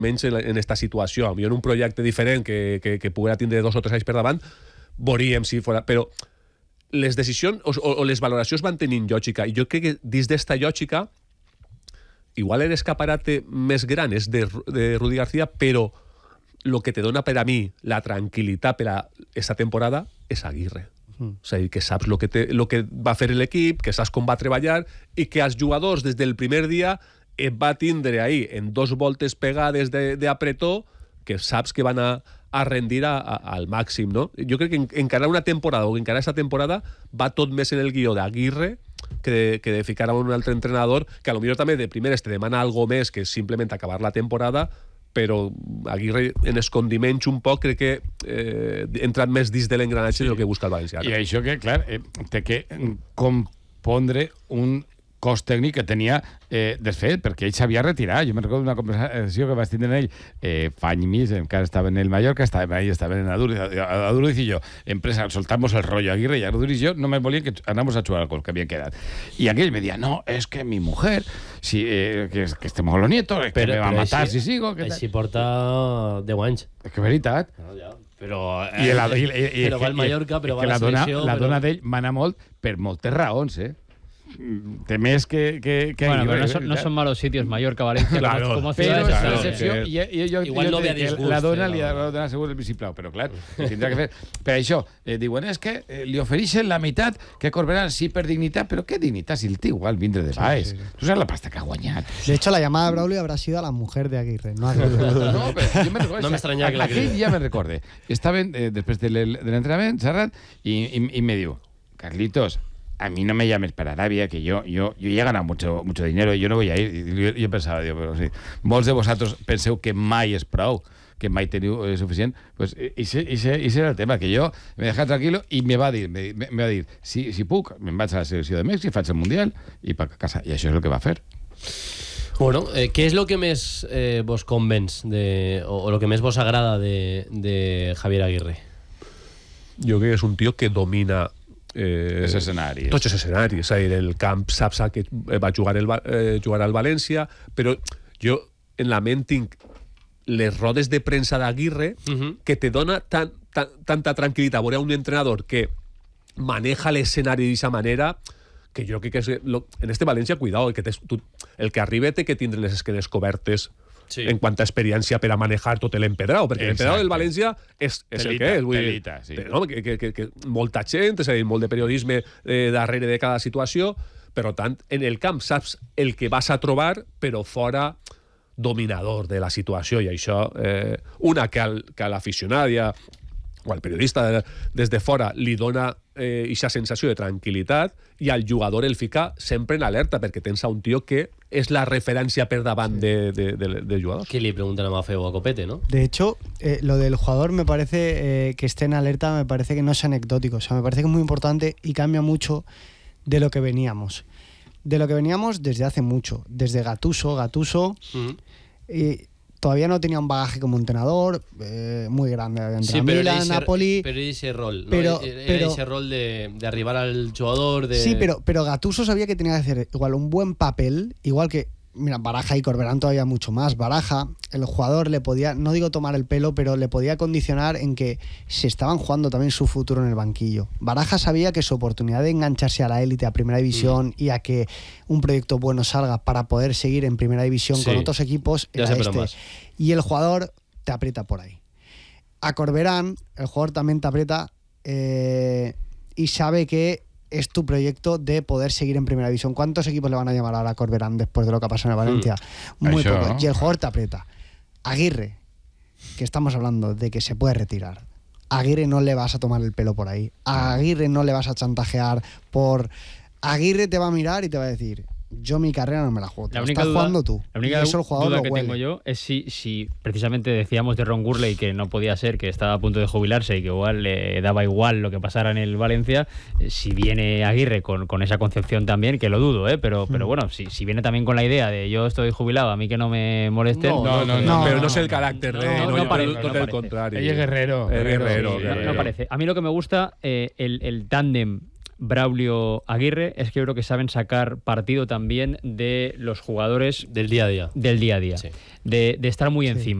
menys en esta situació. A millor en un projecte diferent que poguera tindre 2 o 3 anys per davant, veuríem si fora... Però les decisions o les valoracions van tenint lògica, i jo crec que dins d'esta lògica igual l'escaparate més gran és de Rudi García, però el que te dona per a mi la tranquil·litat per a aquesta temporada és Aguirre. És a dir, que saps el que va fer l'equip, que saps com va treballar i que els jugadors des del primer dia et va tindre ahí en 2 voltes pegades d'apretó que saps que van a rendir al màxim, no? Jo crec que encarar una temporada o encarar aquesta temporada va tot més en el guió d'Aguirre que de ficar a un altre entrenador que potser també de primeres te demana algo més que simplement acabar la temporada, però Aguirre en escondiments un poc crec que ha entrat més dins de l'engranatge del que busca el València. I això que, clar, té que compondre un cos tècnic que tenia desfet, perquè ell s'havia retirat. Jo me'n recordo una conversació que vaig tindre amb ell fa any mig, encara estava en el Mallorca, estava en Aduriz i jo, empresa, soltamos el rollo Aguirre y Aduriz y yo no me volvían que anamos a jugar al gol que había quedado. Y aquell me decía, no, es que mi mujer, si, que estemos con los nietos, es que me va a matar si sigo. Si porta 10 anys. És que veritat. No, ja. Però va al Mallorca, però va a la selecció... La dona d'ell mana molt per moltes raons, té més que bueno, pero no son malos sitios Mallorca, Valencia, claro, como ciudades, claro, igual no ve a disgust, la dona li ha de donar segur el vistiplau, però clar, tindrà que fer. Per això, diuen, és que li ofereixen la meitat que Corberán sí per dignitat, però què dignitat si el té igual vindre de baix? Tu saps la pasta que ha guanyat. De hecho, la llamada de Braulio habrá sido a la mujer de Aguirre, no a Aguirre. No, però jo me recordo. No m'estranyava que la Aquell ja me recorde. Estaven després de l'entrenament, xerrant, i me diu, Carlitos, a mí no me llames para Arabia, que yo ya he ganado mucho dinero, yo no voy a ir. Yo pensaba, digo, pero sí, molts de vosaltres penseu que mai és prou, que mai teniu suficient, pues ese era el tema, que jo me deja tranquilo i me va dir, si puc, me'n vaig a la selecció de Mèxic, faig el Mundial i per casa, i això és el que va fer. Bueno, què és el que més vos convenç o el que més vos agrada de Javier Aguirre? Jo crec que és un tio que domina tots els escenaris, és a dir, el camp saps que va jugar al València, però jo en la ment tinc les rodes de premsa d'Aguirre que te dona tanta tranquil·litat veure un entrenador que maneja l'escenari d'aquesta manera que jo crec que és, en este València, cuidado, el que arriba té que tindre les esquenes cobertes en quant a experiència per a manejar tot l'empedrau, perquè l'empedrau del València és el que és. Telita, sí. No, que molta gent, és a dir, molt de periodisme darrere de cada situació, però tant, en el camp saps el que vas a trobar, però fora dominador de la situació, i això, una que a l'aficionat o al periodista des de fora li dona aquesta sensació de tranquil·litat, i al jugador el fica sempre en alerta, perquè tens un tio que és la referencia per davant de jugadors. Que le preguntan a Mafeo o a Copete, ¿no? De hecho, lo del jugador me parece que esté en alerta, me parece que no es anecdótico, o sea, me parece que es muy importante y cambia mucho de lo que veníamos. De lo que veníamos desde hace mucho, desde Gattuso, todavía no tenía un bagaje como entrenador muy grande entre Milan, Napoli. Pero ese rol, ¿no? Era ese rol de arribar al jugador. Sí, pero Gattuso sabía que tenía que hacer igual un buen papel, igual que, mira, Baraja y Corberán todavía mucho más. Baraja, el jugador le podía, no digo tomar el pelo, pero le podía condicionar en que se estaban jugando también su futuro en el banquillo. Baraja sabía que su oportunidad de engancharse a la élite, a Primera División, y a que un proyecto bueno salga para poder seguir en Primera División con otros equipos era y el jugador te aprieta por ahí. A Corberán, el jugador también te aprieta y sabe que es tu proyecto de poder seguir en Primera División. ¿Cuántos equipos le van a llamar ahora a Corberán después de lo que ha pasado en el Valencia? Muy poco. ¿No? Y el jugador te aprieta. Aguirre, que estamos hablando de que se puede retirar. A Aguirre no le vas a tomar el pelo por ahí. A Aguirre no le vas a chantajear por... Aguirre te va a mirar y te va a decir, yo mi carrera no me la juego, te la estás jugando tú. La única duda que tengo yo es si precisamente decíamos de Ron Gurley que no podía ser, que estaba a punto de jubilarse y que igual le daba igual lo que pasara en el Valencia, si viene Aguirre con esa concepción también, que lo dudo, pero bueno, si viene también con la idea de yo estoy jubilado, a mí que no me molesten. No, pero no es el carácter de no parece, todo el contrario. Ella es guerrero. No parece. A mí lo que me gusta, el tándem Braulio Aguirre es que yo creo que saben sacar partido también de los jugadores Del día a día. del día a día, Sí. de estar muy encima.